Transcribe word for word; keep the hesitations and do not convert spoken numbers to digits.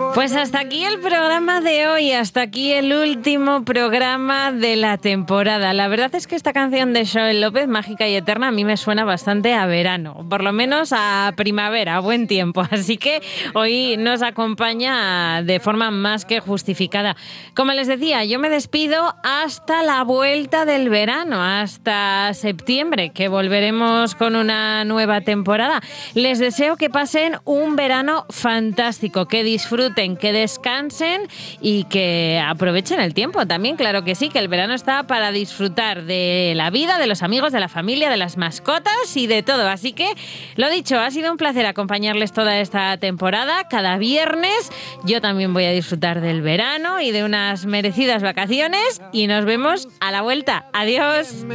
Pues hasta aquí el programa de hoy, hasta aquí el último programa de la temporada. La verdad es que esta canción de Joel López, Mágica y Eterna, a mí me suena bastante a verano, por lo menos a primavera, a buen tiempo. Así que hoy nos acompaña de forma más que justificada. Como les decía, yo me despido hasta la vuelta del verano, hasta septiembre, que volveremos con una nueva temporada. Les deseo que pasen un verano fantástico, que disfruten, que descansen y que aprovechen el tiempo también, claro que sí, que el verano está para disfrutar de la vida, de los amigos, de la familia, de las mascotas y de todo. Así que, lo dicho, ha sido un placer acompañarles toda esta temporada, cada viernes. Yo también voy a disfrutar del verano y de unas merecidas vacaciones y nos vemos a la vuelta. Adiós.